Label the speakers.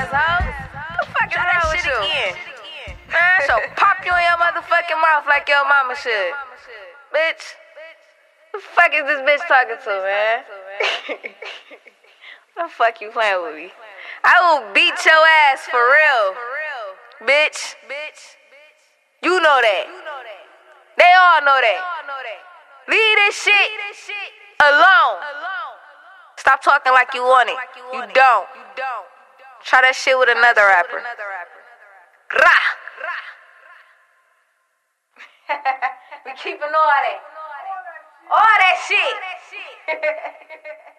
Speaker 1: The fuck is wrong with you? Man, so pop you in your motherfucking mouth like your mama should. Bitch. The fuck is this bitch talking to, man? What the fuck you playing with me? I will beat your ass for real. Bitch. You know that. They all know that. Leave this shit alone. Stop talking like you want it. You don't. Try that shit with another rapper. Grah. We keeping all that. All that shit.